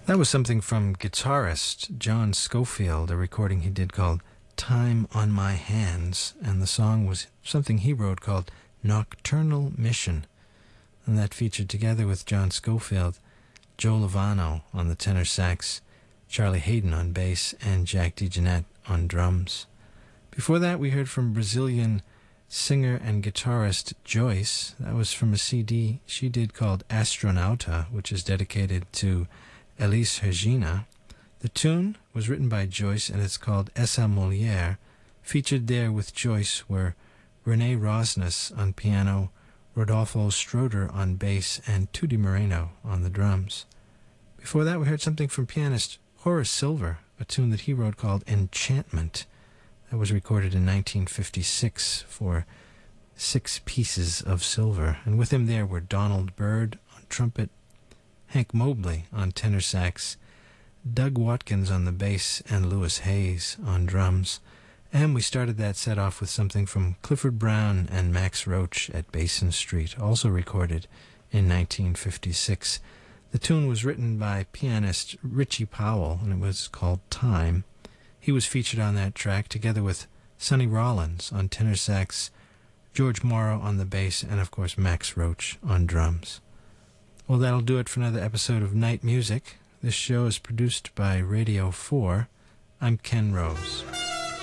That was something from guitarist John Scofield, a recording he did called Time on My Hands, and the song was something he wrote called Nocturnal Mission, and that featured together with John Scofield, Joe Lovano on the tenor sax, Charlie Hayden on bass, and Jack DeJohnette on drums. Before that, we heard from Brazilian singer and guitarist Joyce. That was from a CD she did called Astronauta, which is dedicated to Elis Regina. The tune was written by Joyce, and it's called Essa Mulher. Featured there with Joyce were Renee Rosnes on piano, Rodolfo Stroder on bass, and Tutti Moreno on the drums. Before that, we heard something from pianist Horace Silver, a tune that he wrote called Enchantment. That was recorded in 1956 for 6 Pieces of Silver. And with him there were Donald Byrd on trumpet, Hank Mobley on tenor sax, Doug Watkins on the bass, and Louis Hayes on drums. And we started that set off with something from Clifford Brown and Max Roach at Basin Street, also recorded in 1956. The tune was written by pianist Richie Powell, and it was called Time. He was featured on that track together with Sonny Rollins on tenor sax, George Morrow on the bass, and of course Max Roach on drums. Well, that'll do it for another episode of Night Music. This show is produced by Radio 4. I'm Ken Rose.